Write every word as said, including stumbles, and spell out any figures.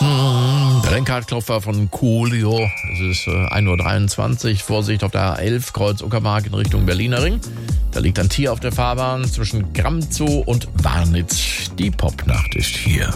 Hm, Brennkart-Klopfer von Coolio. Es ist äh, ein Uhr dreiundzwanzig. Vorsicht auf der A elf, Kreuz Uckermark in Richtung Berliner Ring. Da liegt ein Tier auf der Fahrbahn zwischen Gramzow und Warnitz. Die Popnacht ist hier.